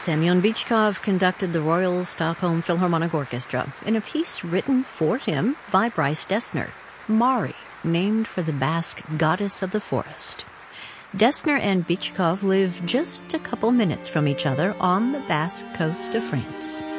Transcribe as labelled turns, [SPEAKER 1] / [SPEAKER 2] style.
[SPEAKER 1] Semyon Bychkov conducted the Royal Stockholm Philharmonic Orchestra in a piece written for him by Bryce Dessner, Mari, named for the Basque goddess of the forest. Dessner and Bychkov live just a couple minutes from each other on the Basque coast of France.